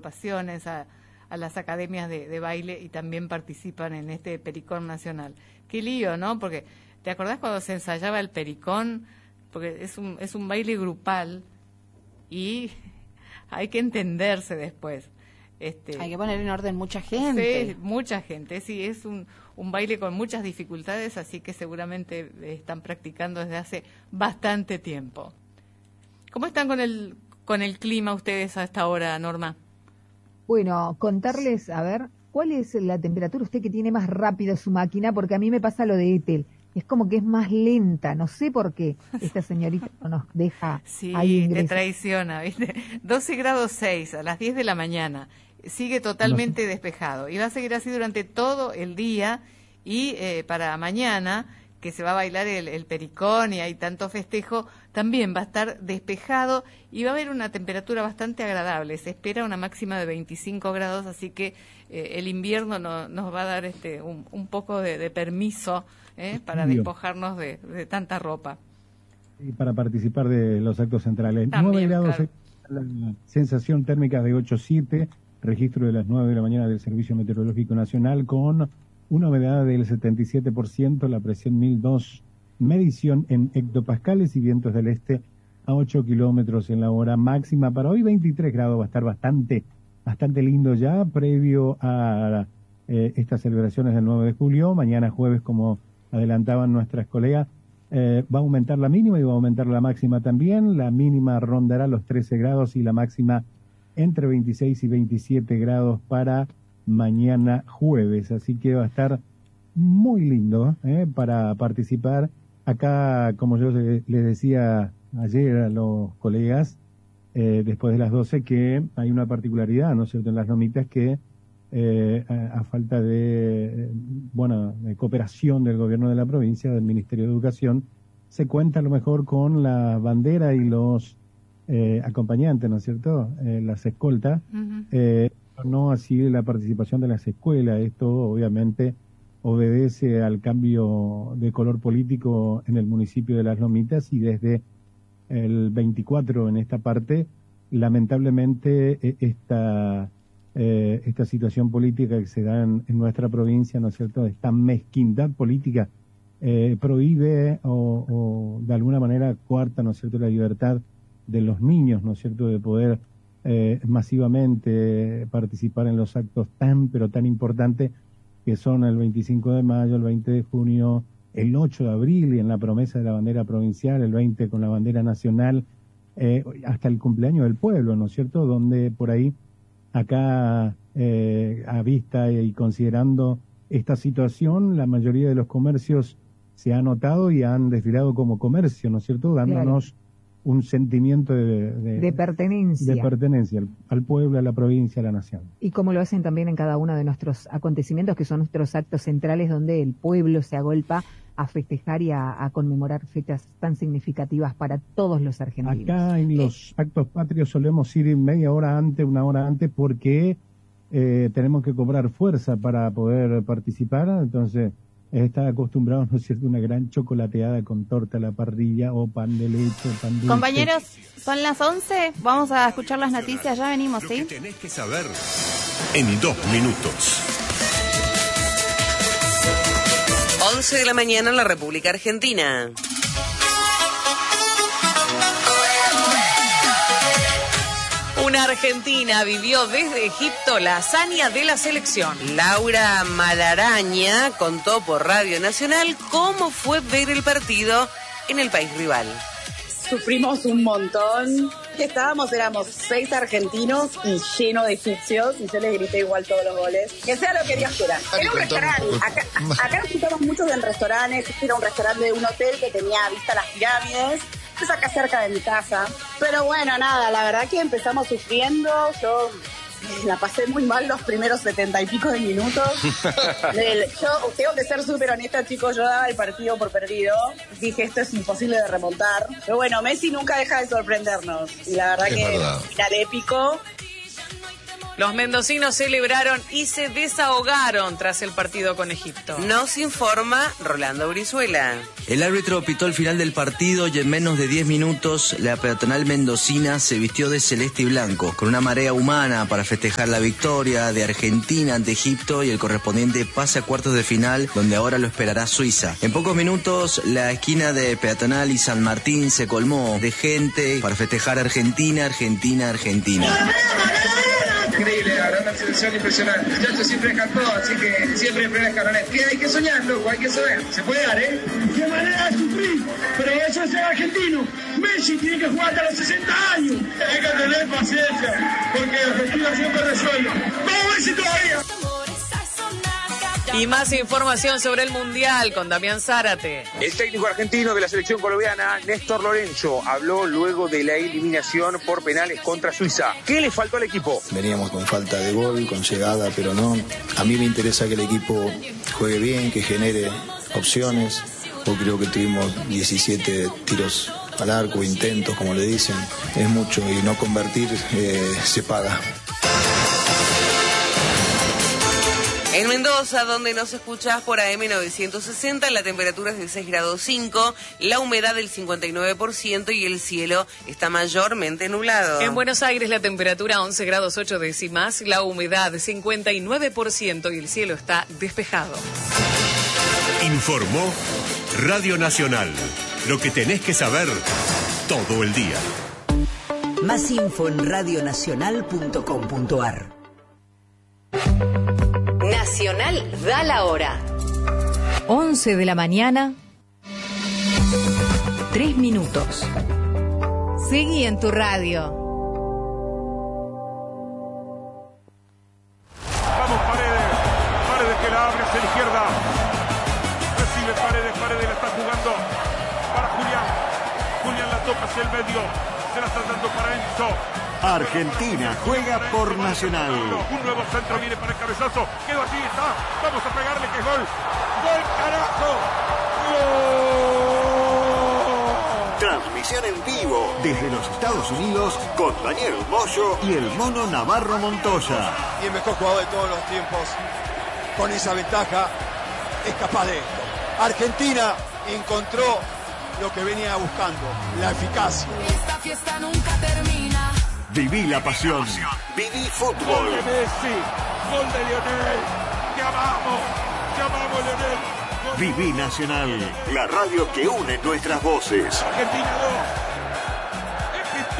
agrupaciones, a las academias de baile y también participan en este Pericón Nacional. Qué lío, ¿no? Porque, ¿te acordás cuando se ensayaba el Pericón? Porque es un baile grupal y hay que entenderse después. Hay que poner en orden mucha gente. Sí, mucha gente, sí, es un baile con muchas dificultades, así que seguramente están practicando desde hace bastante tiempo. ¿Cómo están con el clima ustedes a esta hora, Norma? Bueno, contarles, a ver, ¿cuál es la temperatura usted que tiene más rápido su máquina? Porque a mí me pasa lo de Ethel. Es como que es más lenta, no sé por qué esta señorita no nos deja ahí ingresar. Te traiciona, ¿viste? 12 grados 6 a las 10 de la mañana. Sigue totalmente despejado y va a seguir así durante todo el día y para mañana, que se va a bailar el Pericón y hay tanto festejo, también va a estar despejado y va a haber una temperatura bastante agradable. Se espera una máxima de 25 grados, así que el invierno nos va a dar un poco de permiso para despojarnos de tanta ropa. Y para participar de los actos centrales. También, 9 grados, claro. La sensación térmica de 8,7, registro de las 9 de la mañana del Servicio Meteorológico Nacional con una humedad del 77%, la presión 1002, medición en hectopascales y vientos del este a 8 kilómetros en la hora. Máxima para hoy 23 grados, va a estar bastante lindo ya, previo a estas celebraciones del 9 de julio. Mañana jueves, como adelantaban nuestras colegas, va a aumentar la mínima y va a aumentar la máxima también. La mínima rondará los 13 grados y la máxima entre 26 y 27 grados para mañana jueves, así que va a estar muy lindo para participar. Acá, como yo les decía ayer a los colegas, después de las 12, que hay una particularidad, ¿no es cierto?, en las lomitas que a falta de cooperación del gobierno de la provincia, del Ministerio de Educación, se cuenta a lo mejor con la bandera y los acompañantes, ¿no es cierto?, las escoltas, no así la participación de las escuelas. Esto obviamente obedece al cambio de color político en el municipio de Las Lomitas y desde el 24 en esta parte, lamentablemente esta situación política que se da en nuestra provincia, ¿no es cierto?, esta mezquindad política prohíbe o de alguna manera coarta, ¿no es cierto?, la libertad de los niños, ¿no es cierto?, de poder masivamente participar en los actos pero tan importantes que son el 25 de mayo, el 20 de junio, el 8 de abril y en la promesa de la bandera provincial, el 20 con la bandera nacional, hasta el cumpleaños del pueblo, ¿no es cierto?, donde por ahí, acá a vista y considerando esta situación, la mayoría de los comercios se han notado y han desfilado como comercio, ¿no es cierto?, dándonos un sentimiento de pertenencia. De pertenencia al pueblo, a la provincia, a la nación. Y como lo hacen también en cada uno de nuestros acontecimientos, que son nuestros actos centrales, donde el pueblo se agolpa a festejar y a conmemorar fechas tan significativas para todos los argentinos. Acá en los actos patrios solemos ir media hora antes, una hora antes, porque tenemos que cobrar fuerza para poder participar, entonces está acostumbrado, ¿no es cierto?, una gran chocolateada con torta a la parrilla o pan de leche, pan dulce. Compañeros, son las 11, vamos a escuchar las noticias, ya venimos, ¿sí? Lo que tenés que saber en 2 minutos. 11 de la mañana en la República Argentina. Una argentina vivió desde Egipto la hazaña de la selección. Laura Malaraña contó por Radio Nacional cómo fue ver el partido en el país rival. Sufrimos un montón. Éramos 6 argentinos y lleno de egipcios, y yo les grité igual todos los goles. Que sea lo que Dios quiera. Era un restaurante. Acá nos juntamos muchos en restaurantes. Era un restaurante de un hotel que tenía vista a las pirámides. Es acá cerca de mi casa. Pero bueno, nada, la verdad que empezamos sufriendo. Yo la pasé muy mal los primeros 70 y pico de minutos. Yo tengo que ser súper honesta, chicos, yo daba el partido por perdido. Dije, esto es imposible de remontar. Pero bueno, Messi nunca deja de sorprendernos. Y la verdad que era épico. Los mendocinos celebraron y se desahogaron tras el partido con Egipto. Nos informa Rolando Brizuela. El árbitro pitó el final del partido y en menos de 10 minutos la peatonal mendocina se vistió de celeste y blanco, con una marea humana para festejar la victoria de Argentina ante Egipto y el correspondiente pase a cuartos de final, donde ahora lo esperará Suiza. En pocos minutos la esquina de peatonal y San Martín se colmó de gente para festejar Argentina, Argentina, Argentina. Increíble, la verdad, una selección impresionante. El muchacho siempre cantó, así que siempre en primer escaloneta. Que hay que soñar, loco, hay que soñar. Se puede dar, ¿eh? Qué manera de sufrir, pero eso es ser argentino. Messi tiene que jugar hasta los 60 años. Hay que tener paciencia, porque Argentina siempre resuelve. ¡Vamos Messi todavía! Y más información sobre el Mundial con Damián Zárate. El técnico argentino de la selección colombiana, Néstor Lorenzo, habló luego de la eliminación por penales contra Suiza. ¿Qué le faltó al equipo? Veníamos con falta de gol, con llegada, pero no. A mí me interesa que el equipo juegue bien, que genere opciones. Hoy creo que tuvimos 17 tiros al arco, intentos, como le dicen. Es mucho y no convertir se paga. En Mendoza, donde nos escuchás por AM 960, la temperatura es de 6 grados 5, la humedad del 59% y el cielo está mayormente nublado. En Buenos Aires la temperatura 11 grados 8 décimas, la humedad 59% y el cielo está despejado. Informó Radio Nacional. Lo que tenés que saber todo el día. Más info en radionacional.com.ar. Nacional da la hora. 11 de la mañana, 3 minutos. Seguí en tu radio. Vamos Paredes que la abre hacia la izquierda. Recibe Paredes la está jugando para Julián la toca hacia el medio. Se la están dando para Enzo. Argentina juega por Nacional. Un nuevo centro viene para el cabezazo. Quedó allí, está. Vamos a pegarle que es gol. ¡Gol, carajo! ¡Gol! Transmisión en vivo desde los Estados Unidos con Daniel Moyo y el Mono Navarro Montoya. Y el mejor jugador de todos los tiempos, con esa ventaja, es capaz de esto. Argentina encontró lo que venía buscando, la eficacia. Esta fiesta nunca termina. Viví la pasión. Viví fútbol. Gol de Messi, gol de Lionel. Te amamos, Lionel. Viví Nacional, la radio que une nuestras voces. Argentina 2, Egipto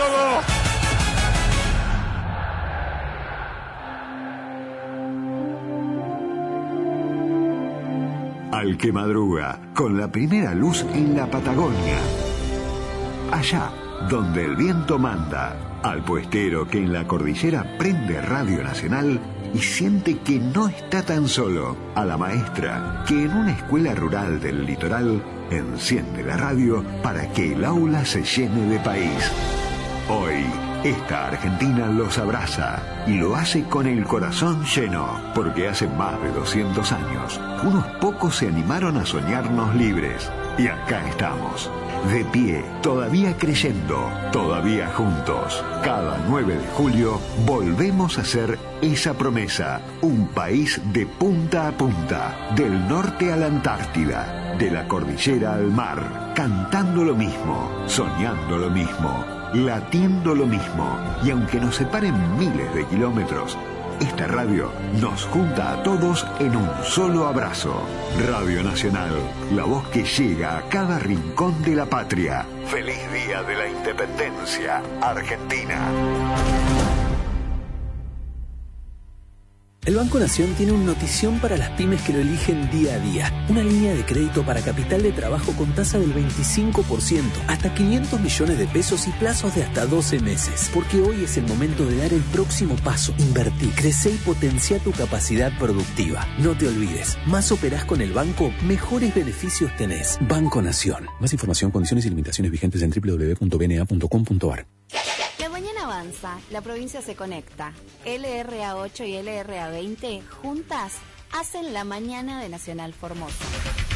2. Al que madruga, con la primera luz en la Patagonia. Allá, donde el viento manda. Al puestero que en la cordillera prende Radio Nacional y siente que no está tan solo. A la maestra que en una escuela rural del litoral enciende la radio para que el aula se llene de país. Hoy, esta Argentina los abraza y lo hace con el corazón lleno, porque hace más de 200 años, unos pocos se animaron a soñarnos libres. Y acá estamos, de pie, todavía creyendo, todavía juntos. Cada 9 de julio volvemos a hacer esa promesa. Un país de punta a punta, del norte a la Antártida, de la cordillera al mar, cantando lo mismo, soñando lo mismo, latiendo lo mismo. Y aunque nos separen miles de kilómetros, esta radio nos junta a todos en un solo abrazo. Radio Nacional, la voz que llega a cada rincón de la patria. Feliz Día de la Independencia, Argentina. El Banco Nación tiene una notición para las pymes que lo eligen día a día. Una línea de crédito para capital de trabajo con tasa del 25%, hasta 500 millones de pesos y plazos de hasta 12 meses. Porque hoy es el momento de dar el próximo paso. Invertí, crece y potencia tu capacidad productiva. No te olvides, más operás con el banco, mejores beneficios tenés. Banco Nación. Más información, condiciones y limitaciones vigentes en www.bna.com.ar. La mañana avanza, la provincia se conecta. LRA8 y LRA20 juntas hacen la mañana de Nacional Formosa.